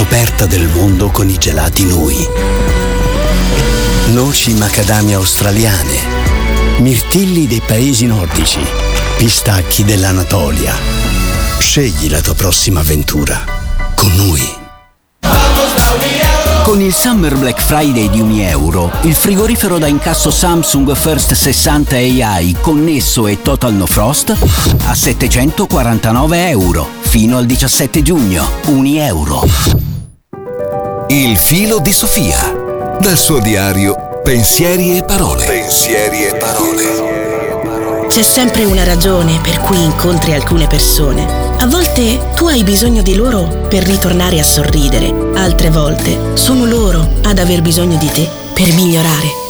scoperta del mondo con i gelati Nui. Noci macadamia australiane, mirtilli dei paesi nordici, pistacchi dell'Anatolia. Scegli la tua prossima avventura con Nui. Con il Summer Black Friday di €1, il frigorifero da incasso Samsung First 60 AI connesso e Total No Frost a €749 fino al 17 giugno. €1. Il filo di Sofia. Dal suo diario Pensieri e parole. Pensieri e parole. C'è sempre una ragione per cui incontri alcune persone. A volte tu hai bisogno di loro per ritornare a sorridere, altre volte sono loro ad aver bisogno di te per migliorare.